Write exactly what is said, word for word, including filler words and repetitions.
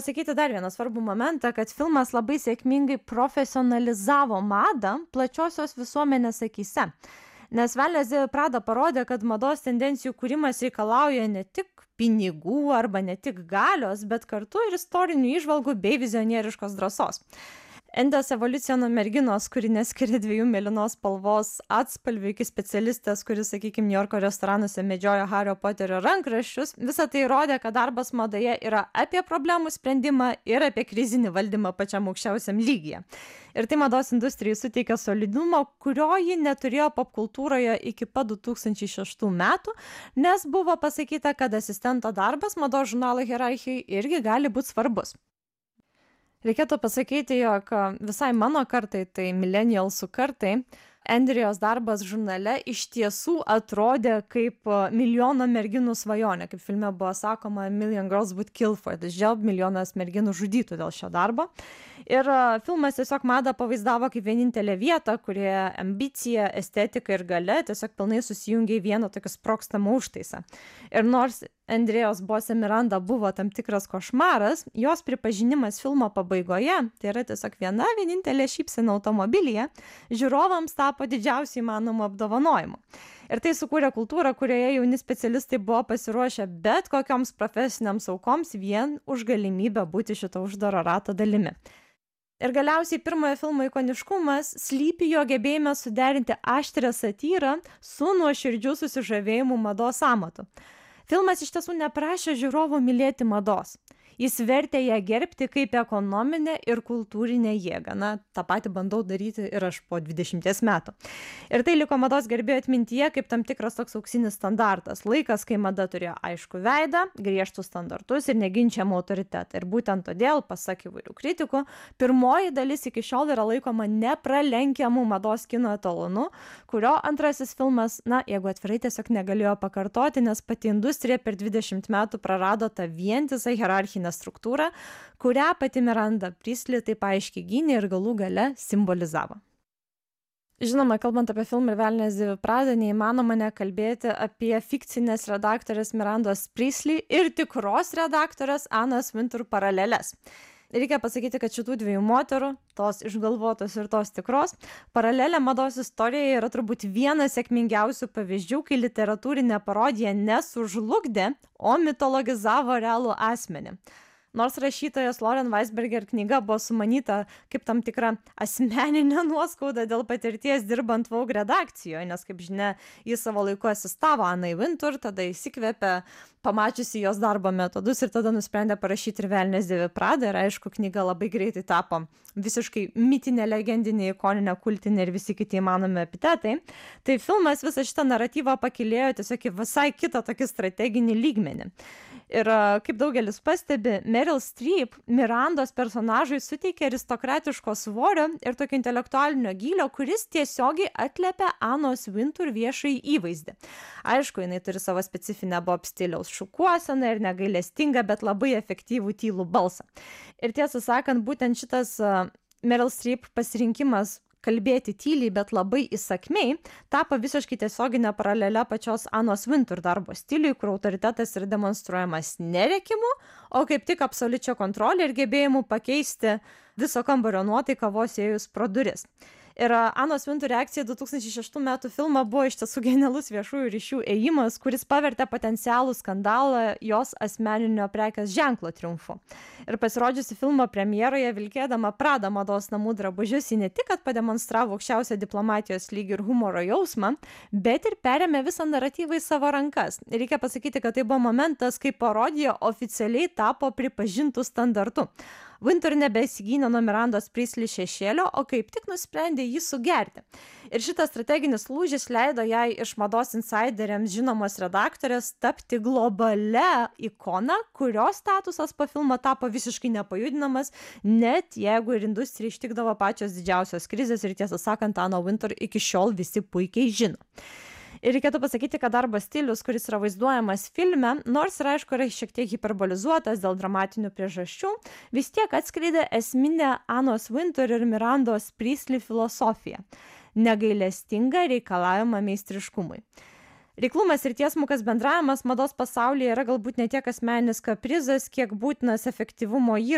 pasakyti dar vieną svarbų momentą, kad filmas labai sėkmingai profesionalizavo madą plačiosios visuomenės akyse. Nes Velnias dėvi Pradą parodė, kad mados tendencijų kūrimas reikalauja ne tik pinigų arba ne tik galios, bet kartu ir istorinių įžvalgų bei vizionieriškos drąsos. Endės evoliucija nuo merginos, kuri neskiria dviejų mėlynos spalvos atspalvių, iki specialistės, kuris, sakykime, Niujorko restoranuose medžiojo Hario Poterio rankraščius, visa tai rodė, kad darbas madoje yra apie problemų sprendimą ir apie krizinį valdymą pačiam aukščiausiam lygyje. Ir tai mados industrijai suteikė solidumo, kurio ji neturėjo popkultūroje iki pat du tūkstančiai šeštų metų, nes buvo pasakyta, kad asistento darbas mados žurnalo hierarchijai irgi gali būti svarbus. Reikėtų pasakyti, jog visai mano kartai, tai millennialsų kartai, Andrijos darbas žurnale iš tiesų atrodė kaip milijono merginų svajonė, kaip filme buvo sakoma, million girls would kill for this job, milijonas merginų žudytų dėl šio darbo. Ir filmas tiesiog madą pavaizdavo kaip vienintelę vietą, kurioje ambicija, estetika ir galia tiesiog pilnai susijungia į vieną tokį sprogstamą užtaisą. Ir nors Andrijos bosė Miranda buvo tam tikras košmaras, jos pripažinimas filmo pabaigoje, tai yra tiesiog viena vienintelė šypsena automobilyje, žiūrovams tapo didžiausiai įmanomu apdovanojimu. Ir tai sukūrė kultūrą, kurioje jauni specialistai buvo pasiruošę bet kokioms profesiniams aukoms vien už galimybę būti šito uždaro rato dalimi. Ir galiausiai pirmojo filmo ikoniškumas slypi jo gebėjime suderinti aštrią satyrą su nuoširdžiu susižavėjimu mados amatu. Filmas iš tiesų neprašė žiūrovų mylėti mados. Jis vertė ją gerbti kaip ekonominę ir kultūrinę jėgą. Na, tą patį bandau daryti ir aš po dvidešimties metų. Ir tai liko mados gerbėjų atmintyje kaip tam tikras toks auksinis standartas. Laikas, kai mada turėjo aišku veidą, griežtus standartus ir neginčiamą autoritetą. Ir būtent todėl, pasak įvairių kritikų, pirmoji dalis iki šiol yra laikoma nepralenkiamų mados kino etalonu, kurio antrasis filmas, na, jeigu atvirai, tiesiog negalėjo pakartoti, nes pati industrija per dvidešimt metų prarado tą vientisą hierarchinę struktūrą, kurią pati Miranda Priestly taip aiškiai gynė ir galų gale simbolizavo. Žinoma, kalbant apie filmą ir Velnias dėvi Pradą, neįmanoma nekalbėti apie fikcinės redaktorės Mirandos Priestly ir tikros redaktorės Annos Wintour paraleles. Reikia pasakyti, kad šitų dviejų moterų, tos išgalvotos ir tos tikros, paralelė mados istorijoje yra turbūt vienas sėkmingiausių pavyzdžių, kai literatūrinė parodija nesužlugdė, o mitologizavo realų asmenį. Nors rašytojos Lauren Weisberger knyga buvo sumanyta kaip tam tikra asmeninė nuoskauda dėl patirties dirbant Vogue redakcijoje, nes, kaip žinia, jis savo laiku asistavo Annai Wintour, tada įsikvėpė pamačiusi jos darbo metodus ir tada nusprendė parašyti ir Velnias dėvi Pradą. Ir aišku, knyga labai greitai tapo visiškai mitinė, legendinė, ikoninė, kultinė ir visi kiti įmanomi epitetai. Tai filmas visą šitą naratyvą pakilėjo tiesiog į visai kitą tokį strateginį lygmenį. Ir kaip daugelis pastebi, Meryl Streep Mirandos personažui suteikė aristokratiško svorio ir tokio intelektualinio gylio, kuris tiesiogiai atliepia Annos Wintour viešąjį įvaizdį. Aišku, jinai turi savo specifinę bob stiliaus šukuoseną ir negailestingą, bet labai efektyvų tylų balsą. Ir tiesą sakant, būtent šitas Meryl Streep pasirinkimas kalbėti tyliai, bet labai įsakmiai, tapo visiškai tiesioginė paralelė pačios Annos Wintour darbo stiliui, kur autoritetas yra demonstruojamas nerėkimu, o kaip tik absoliučia kontrolė ir gebėjimu pakeisti viso kambario nuotaiką vos įėjus pro duris. Ir Annos Wintour reakcija du tūkstančiai šeštų metų filmą buvo iš tiesų genialus viešųjų ryšių ėjimas, kuris pavertė potencialų skandalą jos asmeninio prekės ženklo triumfu. Ir pasirodžiusi filmo premjeroje vilkėdama Prada mados namų drabužius, ji ne tik kad pademonstravo aukščiausią diplomatijos lygį ir humoro jausmą, bet ir perėmė visą naratyvą į savo rankas. Ir reikia pasakyti, kad tai buvo momentas, kai parodija oficialiai tapo pripažintų standartu. Wintour nebesigynė nuo Mirandos Priestly šešėlio, o kaip tik nusprendė jį sugerti. Ir šitas strateginis lūžis leido jai iš mados insideriams žinomos redaktorės tapti globale ikona, kurios statusas po filmo tapo visiškai nepajudinamas, net jeigu ir industrija ištikdavo pačios didžiausios krizės ir tiesą sakant, Anną Wintour iki šiol visi puikiai žino. Ir reikėtų pasakyti, kad darbo stilius, kuris yra vaizduojamas filme, nors ir aišku yra šiek tiek hiperbolizuotas dėl dramatinių priežasčių, vis tiek atskleidė esminę Annos Wintour ir Mirandos Priestly filosofiją – negailestingą reikalavimą meistriškumui. Reiklumas ir tiesmukas bendravimas mados pasaulyje yra galbūt ne tiek asmeninis kaprizas, kiek būtinas efektyvumo įrankis.